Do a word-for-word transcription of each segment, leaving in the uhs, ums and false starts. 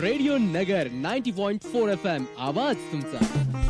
Radio नगर ninety point four F M आवाज तुमचा.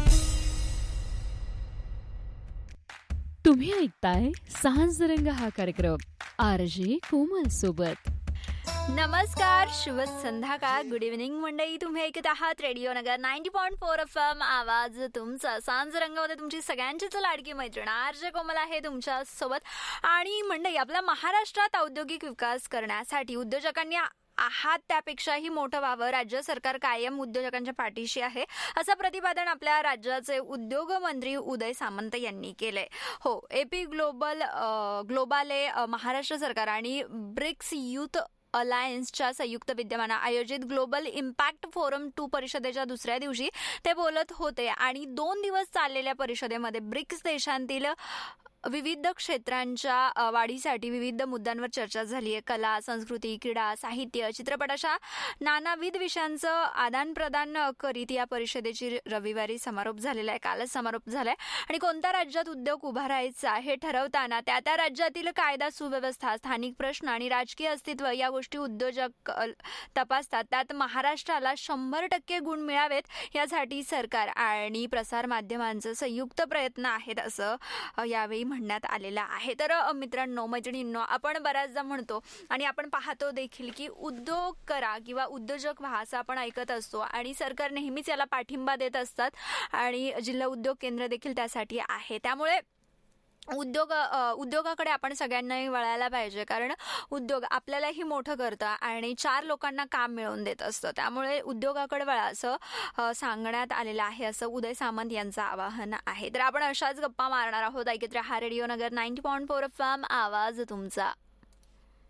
तुम्ही ऐकताय सांजरंग हा कार्यक्रम आर जे कोमल सोबत. नमस्कार, शुभ संध्याकाळ, गुड इव्हनिंग मंडळी. तुम्ही ऐकत आहात रेडिओ नगर ninety point four F M आवाज तुमचा. सांज रंगामध्ये तुमची सगळ्यांचीच लाडकी मैत्रीण आर जे कोमल आहे तुमच्या सोबत. आणि मंडळी, आपल्या महाराष्ट्रात औद्योगिक विकास करण्यासाठी उद्योजकांनी आहात त्यापेक्षाही मोठं व्हावं. राज्य सरकार कायम उद्योजकांच्या पाठीशी आहे, असं प्रतिपादन आपल्या राज्याचे उद्योग मंत्री उदय सामंत यांनी केलंय. हो, एपी ग्लोबल ग्लोबाले महाराष्ट्र सरकार आणि ब्रिक्स युथ अलायन्सच्या संयुक्त विद्यमाना आयोजित ग्लोबल इम्पॅक्ट फोरम टू परिषदेच्या दुसऱ्या दिवशी ते बोलत होते. आणि दोन दिवस चाललेल्या परिषदेमध्ये ब्रिक्स देशांतील विविध क्षेत्रांच्या वाढीसाठी विविध मुद्द्यांवर चर्चा झाली आहे. कला, संस्कृती, क्रीडा, साहित्य, चित्रपट अशा नानाविध विषयांचं आदान प्रदान करीत या परिषदेची रविवारी समारोप झालेला आहे. कालच समारोप झालाय. आणि कोणत्या राज्यात उद्योग उभारायचा हे ठरवताना त्या त्या राज्यातील कायदा सुव्यवस्था, स्थानिक प्रश्न आणि राजकीय अस्तित्व या गोष्टी उद्योजक तपासतात. त्यात महाराष्ट्राला शंभर टक्के गुण मिळावेत यासाठी सरकार आणि प्रसारमाध्यमांचे संयुक्त प्रयत्न आहेत, असं यावेळी म्हणण्यात आलेला आहे. तर मित्रांनो, मैत्रिणींनो, आपण बऱ्याचदा म्हणतो आणि आपण पाहतो देखील की उद्योग करा किंवा उद्योजक व्हा असं आपण ऐकत असतो. आणि सरकार नेहमीच याला पाठिंबा देत असतात आणि जिल्हा उद्योग केंद्र देखील त्यासाठी आहे. त्यामुळे उद्योग उद्योगाकडे आपण सगळ्यांनाही वळायला पाहिजे, कारण उद्योग आपल्यालाही मोठं करतं आणि चार लोकांना काम मिळवून देत असतं. त्यामुळे उद्योगाकडे वळा असं सांगण्यात आलेलं आहे, असं उदय सामंत यांचं आवाहन आहे. तर आपण अशाच गप्पा मारणार आहोत. ऐकत रहा रेडिओ नगर ninety point four F M आवाज तुमचा.